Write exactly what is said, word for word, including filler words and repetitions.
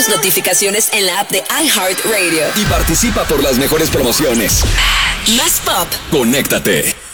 tus notificaciones en la app de iHeartRadio. Y participa por las mejores promociones. Más pop. Conéctate.